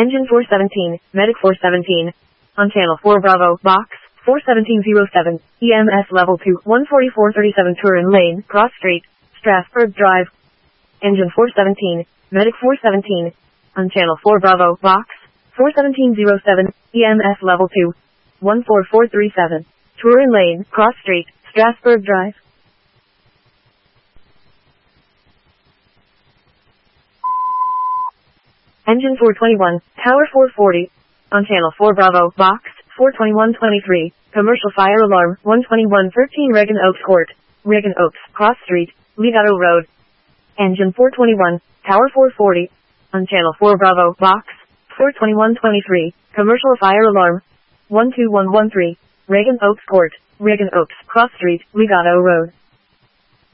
Engine 417, Medic 417. On channel 4 Bravo, box, 41707, EMS level 2, 14437 Turin Lane, Cross Street, Strasburg Drive. Engine 417, Medic 417. On channel 4 Bravo, box, 41707, EMS level 2, 14437, Turin Lane, Cross Street, Strasburg Drive. Engine 421, Tower 440. On channel 4 Bravo, box, 42123, commercial fire alarm, 12113 Regan Oaks Court, Regan Oaks, Cross Street, Legato Road. Engine 421, Tower 440. On channel 4 Bravo, box, 42123, commercial fire alarm, 12113, Regan Oaks Court, Regan Oaks, Cross Street, Legato Road.